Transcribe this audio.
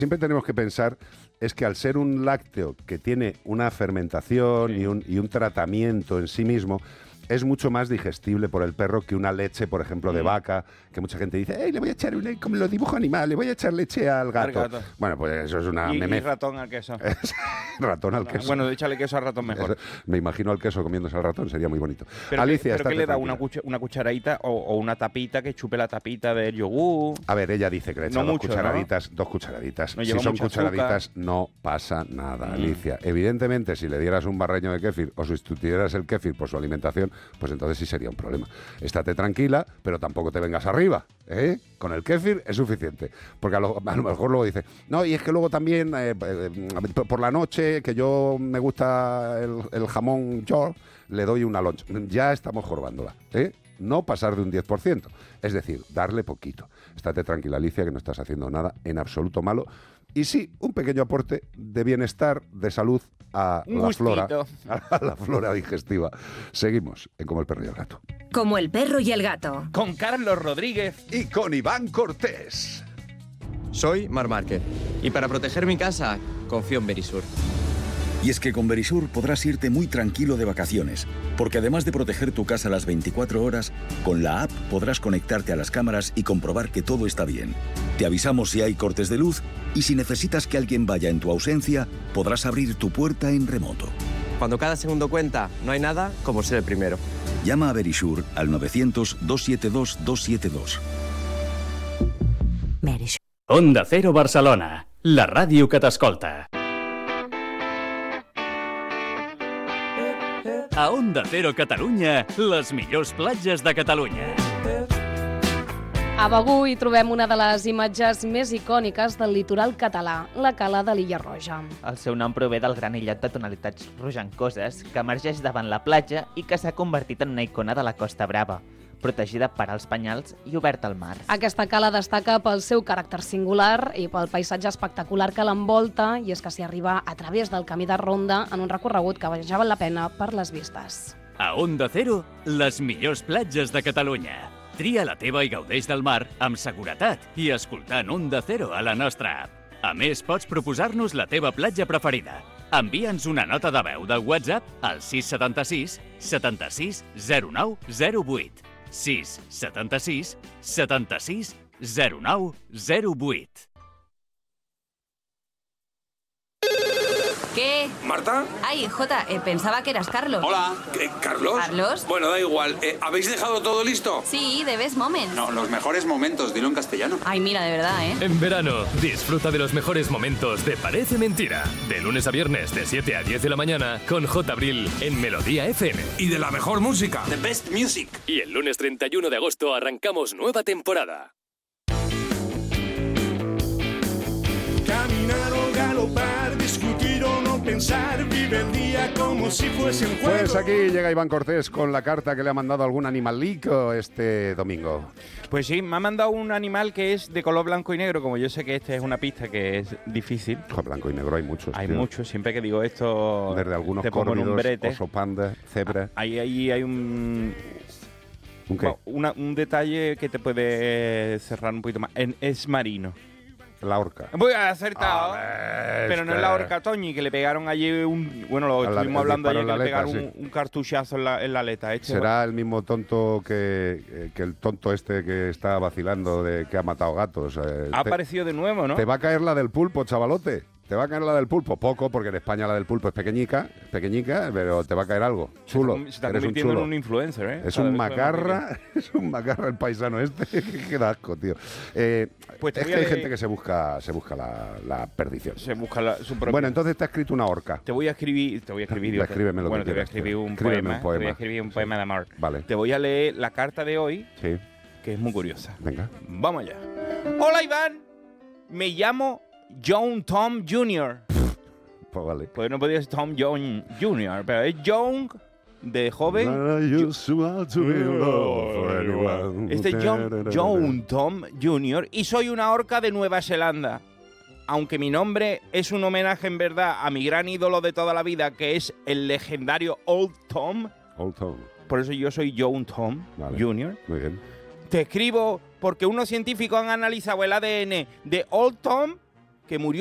siempre tenemos que pensar es que al ser un lácteo que tiene una fermentación y un tratamiento en sí mismo, es mucho más digestible por el perro que una leche, por ejemplo, de vaca, que mucha gente dice, le voy a echar, como lo dibujo animal, le voy a echar leche al gato. Bueno, pues eso es una... Y ratón al queso. Ratón al queso. Bueno, échale queso al ratón mejor. Me imagino al queso comiéndose al ratón, sería muy bonito. Pero Alicia, ¿pero qué le da? ¿Una cucharadita o una tapita que chupe la tapita del yogur? A ver, ella dice que le echa dos cucharaditas. No si son cucharaditas, azúcar. no pasa nada, Alicia. Evidentemente, si le dieras un barreño de kéfir o sustituyeras el kéfir por su alimentación, pues entonces sí sería un problema. Estate tranquila, pero tampoco te vengas arriba, ¿eh? Con el kéfir es suficiente. Porque a lo mejor luego dice, no, y es que luego también, por la noche, que yo me gusta el jamón york, le doy una loncha. Ya estamos jorobándola, ¿eh? No pasar de un 10%. Es decir, darle poquito. Estate tranquila, Alicia, que no estás haciendo nada en absoluto malo. Y sí, un pequeño aporte de bienestar, de salud a la flora digestiva. Seguimos en Como el perro y el gato. Como el perro y el gato. Con Carlos Rodríguez y con Iván Cortés. Soy Marc Márquez y para proteger mi casa confío en Verisur. Y es que con Verisur podrás irte muy tranquilo de vacaciones, porque además de proteger tu casa las 24 horas, con la app podrás conectarte a las cámaras y comprobar que todo está bien. Te avisamos si hay cortes de luz y si necesitas que alguien vaya en tu ausencia, podrás abrir tu puerta en remoto. Cuando cada segundo cuenta, no hay nada como ser el primero. Llama a Verisur al 900-272-272. Verisur. Onda Cero Barcelona, la ràdio que t'escolta. A Onda Cero Catalunya, les millors platges de Catalunya. A Begur hi trobem una de les imatges més icòniques del litoral català, la cala de l'Illa Roja. El seu nom prové del gran aïllat de tonalitats rogencoses que emergeix davant la platja i que s'ha convertit en una icona de la Costa Brava, protegida per als penyals i oberta al mar. Aquesta cala destaca pel seu caràcter singular i pel paisatge espectacular que l'envolta, i és que s'hi arriba a través del camí de ronda en un recorregut que ja val la pena per les vistes. A Onda Cero, les millors platges de Catalunya. Tria la teva i gaudeix del mar amb seguretat i escoltant Onda Cero a la nostra app. A més, pots proposar-nos la teva platja preferida. Envia'ns una nota de veu de WhatsApp al 676 76 09 08. 676 76 09 08. ¿Qué? ¿Marta? Ay, Jota, pensaba que eras Carlos. Hola, ¿Carlos? ¿Carlos? Bueno, da igual. ¿Habéis dejado todo listo? Sí, de Best Moments. No, los mejores momentos, dilo en castellano. Ay, mira, de verdad, ¿eh? En verano, disfruta de los mejores momentos de Parece Mentira. De lunes a viernes, de 7 a 10 de la mañana, con J. Abril en Melodía FM. Y de la mejor música. The best music. Y el lunes 31 de agosto arrancamos nueva temporada. Caminar o galopar, discutir o no pensar, vive el día como si fuese un juego. Pues aquí llega Iván Cortés con la carta que le ha mandado algún animalico este domingo. Pues sí, me ha mandado un animal que es de color blanco y negro, como yo sé que esta es una pista que es difícil. Blanco y negro hay muchos. Hay muchos, siempre que digo esto... Desde algunos córvidos, oso panda, cebra. Ahí hay un... ¿Un qué? Un detalle que te puede cerrar un poquito más. Es marino. La orca. Voy a acertado. Pero no es la orca Toñi, que le pegaron allí lo estuvimos hablando ayer, que le pegaron un cartuchazo en la aleta. ¿Será el mismo tonto que el tonto este que está vacilando de que ha matado gatos? Ha aparecido de nuevo, ¿no? Te va a caer la del pulpo, chavalote. Te va a caer la del pulpo. Poco, porque en España la del pulpo es pequeñica, pero te va a caer algo. Chulo. Se está convirtiendo en un influencer, ¿eh? Es un macarra el paisano este. Qué asco, tío. Pues es que hay gente que se busca la perdición. Se busca su propia... Bueno, entonces te ha escrito una orca. Te voy a escribir... Escríbeme lo que quieras. Te voy a escribir un poema. Te voy a escribir un poema de amor. Vale. Te voy a leer la carta de hoy, sí, que es muy curiosa. Venga. Vamos allá. Hola, Iván. Me llamo John Tom Jr. Pues vale. Pues no podía ser Tom John Jr., pero es John de joven. Este es John Tom Jr. y soy una orca de Nueva Zelanda. Aunque mi nombre es un homenaje en verdad a mi gran ídolo de toda la vida, que es el legendario Old Tom. Old Tom. Por eso yo soy John Tom Jr. Muy bien. Te escribo porque unos científicos han analizado el ADN de Old Tom que murió